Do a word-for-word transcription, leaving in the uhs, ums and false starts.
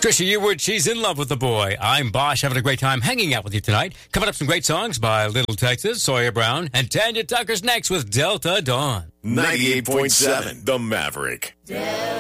Trisha Yearwood, she's in love with the boy. I'm Bosch, having a great time hanging out with you tonight. Coming up, some great songs by Little Texas, Sawyer Brown, and Tanya Tucker's next with Delta Dawn. ninety-eight point seven, The Maverick. Delta.